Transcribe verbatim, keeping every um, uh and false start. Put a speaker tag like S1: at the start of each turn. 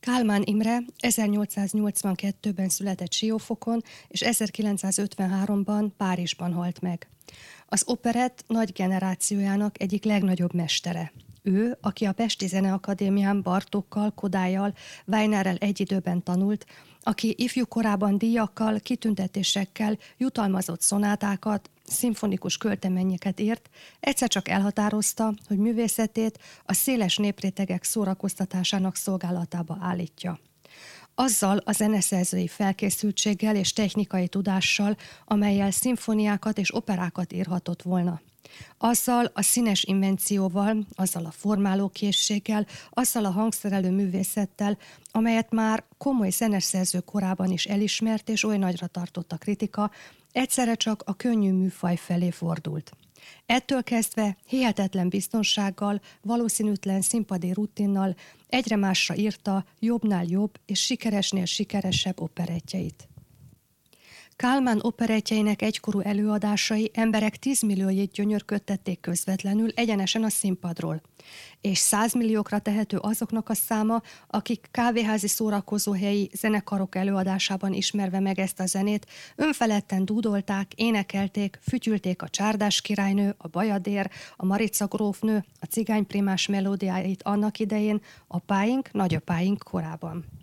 S1: Kálmán Imre ezernyolcszáznyolcvankettőben született Siófokon, és ezerkilencszázötvenháromban Párizsban halt meg. Az operett nagy generációjának egyik legnagyobb mestere. Ő, aki a Pesti Zeneakadémián Bartókkal, Kodállyal, Weinerrel egy időben tanult, aki ifjú korában díjakkal, kitüntetésekkel, jutalmazott szonátákat, szimfonikus költeményeket írt, egyszer csak elhatározta, hogy művészetét a széles néprétegek szórakoztatásának szolgálatába állítja. Azzal a zeneszerzői felkészültséggel és technikai tudással, amellyel szimfoniákat és operákat írhatott volna. Azzal a színes invencióval, azzal a formálókészséggel, azzal a hangszerelő művészettel, amelyet már komoly zeneszerző korában is elismert és oly nagyra tartott a kritika, egyszerre csak a könnyű műfaj felé fordult. Ettől kezdve hihetetlen biztonsággal, valószínűtlen színpadi rutinnal egyre másra írta jobbnál jobb és sikeresnél sikeresebb operettjeit. Kálmán operettjeinek egykorú előadásai emberek tízmillióit gyönyörködtették közvetlenül egyenesen a színpadról, és százmilliókra tehető azoknak a száma, akik kávéházi szórakozóhelyi zenekarok előadásában ismerve meg ezt a zenét, önfeledten dúdolták, énekelték, fütyülték a Csárdás királynő, a Bajadér, a Marica grófnő, a cigányprimás melódiáit annak idején, apáink, nagyapáink korában.